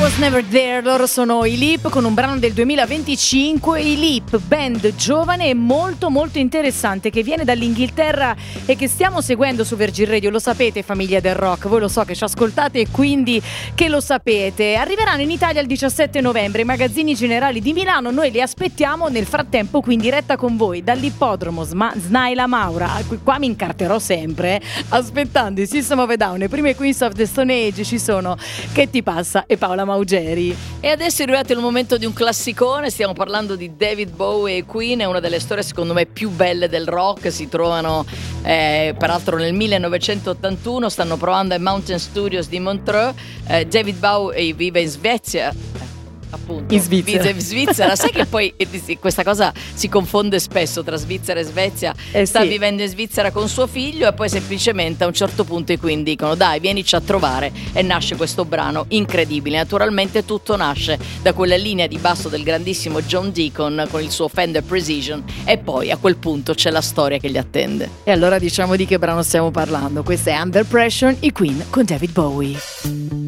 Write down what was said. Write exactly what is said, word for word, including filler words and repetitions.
Was Never There, loro sono i Leap con un brano del duemilaventicinque. I Leap, band giovane e molto molto interessante che viene dall'Inghilterra e che stiamo seguendo su Virgin Radio, lo sapete famiglia del rock, voi lo so che ci ascoltate e quindi che lo sapete. Arriveranno in Italia il diciassette novembre, i magazzini generali di Milano, noi li aspettiamo nel frattempo qui in diretta con voi dall'ippodromo Sma- Snaila Maura. Qua mi incarterò sempre aspettando i System of a Down, le prime Queens of the Stone Age ci sono Che ti passa e Paola Maugeri. E adesso è arrivato il momento di un classicone, stiamo parlando di David Bowie e Queen, è una delle storie secondo me più belle del rock, si trovano eh, peraltro nel millenovecentottantuno, stanno provando ai Mountain Studios di Montreux, eh, David Bowie vive in Svezia, appunto in Svizzera. in Svizzera. Sai che poi questa cosa si confonde spesso tra Svizzera e Svezia, eh sta sì. vivendo in Svizzera con suo figlio e poi semplicemente a un certo punto i Queen dicono dai vienici a trovare e nasce questo brano incredibile. Naturalmente tutto nasce da quella linea di basso del grandissimo John Deacon con il suo Fender Precision e poi a quel punto c'è la storia che li attende. E allora diciamo di che brano stiamo parlando. Questa è Under Pressure, i Queen con David Bowie.